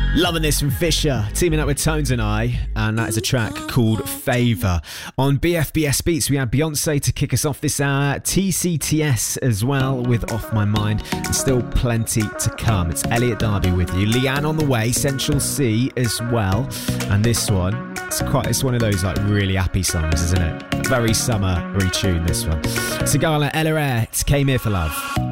Loving this from Fisher, teaming up with Tones and I, and that is a track called Favour. On BFBS Beats, we had Beyonce to kick us off this hour, TCTS as well with Off My Mind, and still plenty to come. It's Elliot Darby with you, Leanne on the way, Central C as well, and this one, it's one of those like really happy songs, isn't it? Very summery tune, this one. Sigala, Ella Air, it's Came Here for Love.